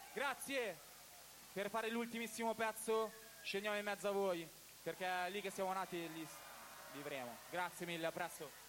Grazie. Per fare l'ultimissimo pezzo scendiamo in mezzo a voi, perché è lì che siamo nati e lì vivremo. Grazie mille, a presto.